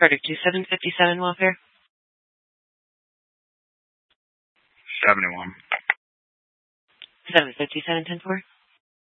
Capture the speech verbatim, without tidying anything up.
Carter two seven five seven welfare. seventy-one. seven fifty-seven ten four.